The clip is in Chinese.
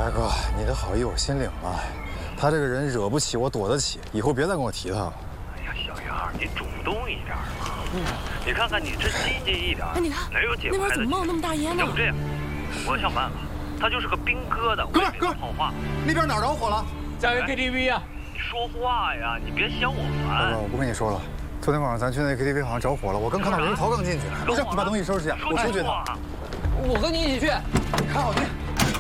白哥，你的好意我心领了。他这个人惹不起我躲得起，以后别再跟我提他了。 哎呀，小杨，你主动一点嘛。你看看你这积极一点， 哎，你看哪有解不开的？ 那边怎么冒那么大烟呢？ 要不这样，我想办法。他就是个兵疙瘩， 哥们儿， 好话。 那边哪儿着火了？ 家园 KTV 啊！ 你说话呀，你别嫌我大哥， 烦。 我不跟你说了，昨天晚上咱去那 KTV 好像着火了，我刚看到人头刚进去。不是，你把东西收拾下，我出去一趟。 我和你一起去。 看好你。